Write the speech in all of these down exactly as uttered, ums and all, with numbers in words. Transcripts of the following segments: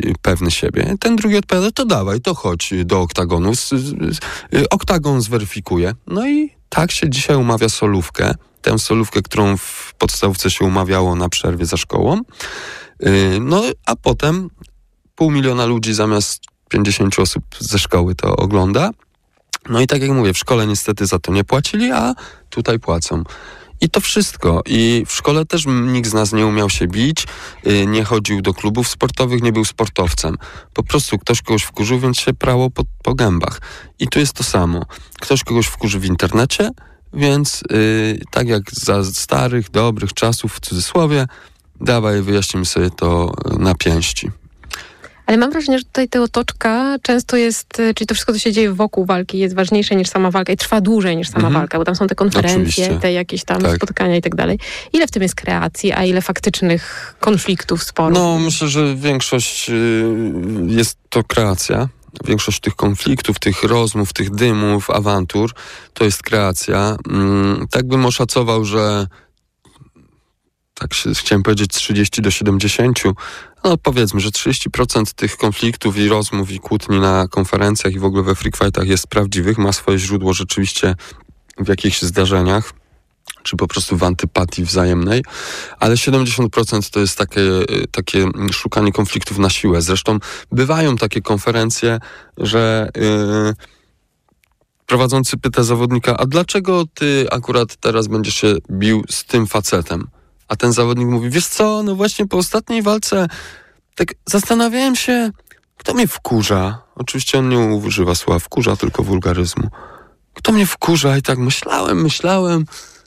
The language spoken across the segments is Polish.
pewny siebie. Ten drugi odpowiada, to dawaj, to chodź do oktagonu. Z, z, oktagon zweryfikuje. No i tak się dzisiaj umawia solówkę. Tę solówkę, którą w podstawówce się umawiało na przerwie za szkołą. No, a potem pół miliona ludzi zamiast pięćdziesięciu osób ze szkoły to ogląda. No i tak jak mówię, w szkole niestety za to nie płacili, a tutaj płacą. I to wszystko. I w szkole też nikt z nas nie umiał się bić, nie chodził do klubów sportowych, nie był sportowcem. Po prostu ktoś kogoś wkurzył, więc się prało po, po gębach. I tu jest to samo. Ktoś kogoś wkurzy w internecie, więc yy, tak jak za starych, dobrych czasów, w cudzysłowie, dawaj, wyjaśnimy sobie to na pięści. Ale mam wrażenie, że tutaj ta otoczka często jest, czyli to wszystko, co się dzieje wokół walki, jest ważniejsze niż sama walka i trwa dłużej niż sama mhm. walka, bo tam są te konferencje, Oczywiście. te jakieś tam tak. spotkania i tak dalej. Ile w tym jest kreacji, a ile faktycznych konfliktów, sporów? No, myślę, że większość y, jest to kreacja. Większość tych konfliktów, tych rozmów, tych dymów, awantur, to jest kreacja. Mm, tak bym oszacował, że tak się, chciałem powiedzieć trzydzieści do siedemdziesięciu, no powiedzmy, że trzydzieści procent tych konfliktów i rozmów i kłótni na konferencjach i w ogóle we freak fightach jest prawdziwych, ma swoje źródło rzeczywiście w jakichś zdarzeniach, czy po prostu w antypatii wzajemnej, ale siedemdziesiąt procent to jest takie, takie szukanie konfliktów na siłę. Zresztą bywają takie konferencje, że yy, prowadzący pyta zawodnika, a dlaczego ty akurat teraz będziesz się bił z tym facetem? A ten zawodnik mówi, wiesz co, no właśnie po ostatniej walce tak zastanawiałem się, kto mnie wkurza. Oczywiście on nie używa słowa wkurza, tylko wulgaryzmu. Kto mnie wkurza? I tak myślałem, myślałem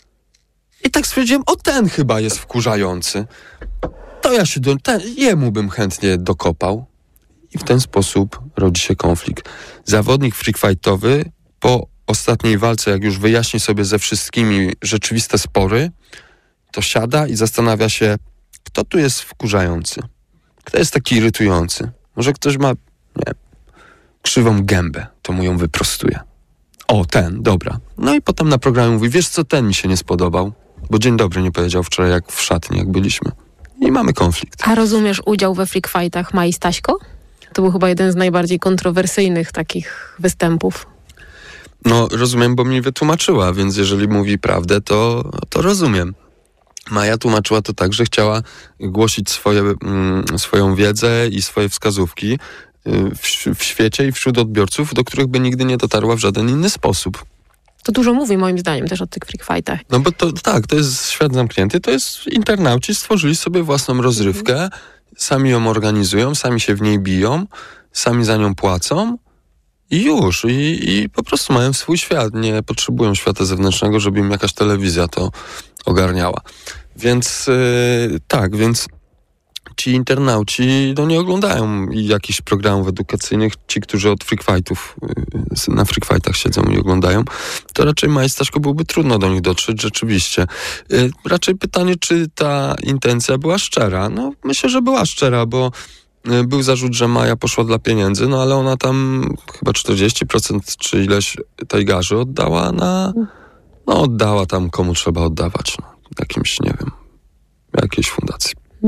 i tak stwierdziłem, o ten chyba jest wkurzający. To ja się do... Ten, jemu bym chętnie dokopał. I w ten sposób rodzi się konflikt. Zawodnik freak fightowy po ostatniej walce, jak już wyjaśni sobie ze wszystkimi rzeczywiste spory, to siada i zastanawia się, kto tu jest wkurzający. Kto jest taki irytujący. Może ktoś ma, nie krzywą gębę, to mu ją wyprostuje. O, ten, dobra. No i potem na programie mówi, wiesz co, ten mi się nie spodobał, bo dzień dobry nie powiedział wczoraj, jak w szatni, jak byliśmy. I mamy konflikt. A rozumiesz udział we freak fightach Mai Staśko? To był chyba jeden z najbardziej kontrowersyjnych takich występów. No, rozumiem, bo mi wytłumaczyła, więc jeżeli mówi prawdę, to, to rozumiem. Maja tłumaczyła to tak, że chciała głosić swoje, mm, swoją wiedzę i swoje wskazówki w, w świecie i wśród odbiorców, do których by nigdy nie dotarła w żaden inny sposób. To dużo mówi moim zdaniem też o tych freak fightach. No bo to tak, to jest świat zamknięty, to jest internauci stworzyli sobie własną rozrywkę, mhm. sami ją organizują, sami się w niej biją, sami za nią płacą i już. I, i po prostu mają swój świat, nie potrzebują świata zewnętrznego, żeby im jakaś telewizja to ogarniała. Więc yy, tak, więc ci internauci no, nie oglądają jakichś programów edukacyjnych. Ci, którzy od freak fightów yy, na freak fightach siedzą i oglądają, to raczej Mai Staśko byłoby trudno do nich dotrzeć, rzeczywiście. Yy, raczej pytanie, czy ta intencja była szczera? No myślę, że była szczera, bo yy, był zarzut, że Maja poszła dla pieniędzy, no ale ona tam chyba czterdzieści procent czy ileś tej garzy oddała na... No oddała tam, komu trzeba oddawać. No, jakimś, nie wiem, jakiejś fundacji.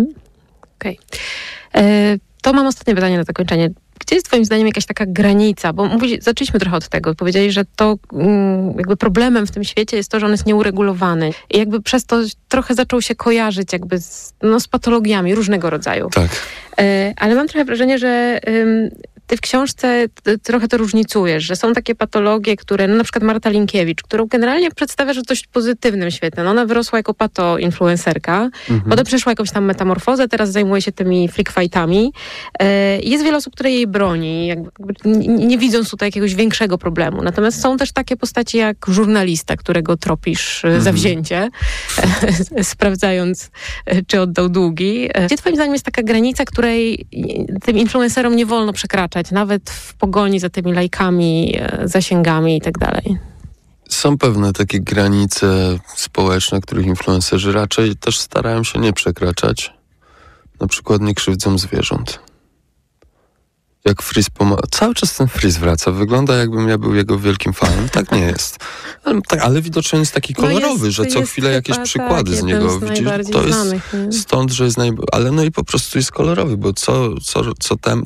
Okej. Okay. To mam ostatnie pytanie na zakończenie. Gdzie jest twoim zdaniem jakaś taka granica? Bo mówi, zaczęliśmy trochę od tego. Powiedzieli, że to mm, jakby problemem w tym świecie jest to, że on jest nieuregulowany. I jakby przez to trochę zaczął się kojarzyć jakby z, no, z patologiami różnego rodzaju. Tak. E, ale mam trochę wrażenie, że ym, ty w książce trochę to różnicujesz, że są takie patologie, które, no na przykład Marta Linkiewicz, którą generalnie przedstawiasz w dość pozytywnym świetle. No ona wyrosła jako pato-influencerka, mhm. potem przeszła jakąś tam metamorfozę, teraz zajmuje się tymi freak fightami. Yy, jest wiele osób, które jej broni, jakby, nie, nie widząc tutaj jakiegoś większego problemu. Natomiast są też takie postaci jak żurnalista, którego tropisz mhm. zawzięcie, yy, sprawdzając, yy, czy oddał długi. Yy, gdzie twoim zdaniem jest taka granica, której tym influencerom nie wolno przekraczać? Nawet w pogoni za tymi lajkami, zasięgami i tak dalej. Są pewne takie granice społeczne, których influencerzy raczej też starają się nie przekraczać. Na przykład nie krzywdzą zwierząt. jak Freeze pomaga. Cały czas ten Freeze wraca. Wygląda, jakbym ja był jego wielkim fanem. Tak nie jest. Ale, tak, ale widocznie jest taki kolorowy, no jest, że co chwilę jakieś przykłady tak, z niego widzisz. To jest znanych, stąd, że jest naj... Ale no i po prostu jest kolorowy, bo co, co, co, tem,